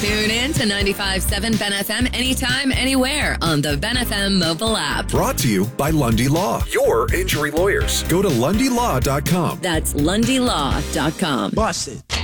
Tune in to 95.7 Ben FM anytime, anywhere on the Ben FM mobile app. Brought to you by Lundy Law, your injury lawyers. Go to LundyLaw.com. That's LundyLaw.com. Bust it.